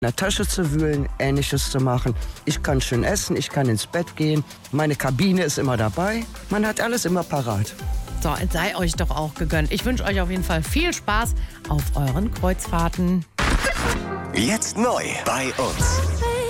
der Tasche zu wühlen, Ähnliches zu machen. Ich kann schön essen, ich kann ins Bett gehen. Meine Kabine ist immer dabei. Man hat alles immer parat. So, es sei euch doch auch gegönnt. Ich wünsche euch auf jeden Fall viel Spaß auf euren Kreuzfahrten. Jetzt neu bei uns.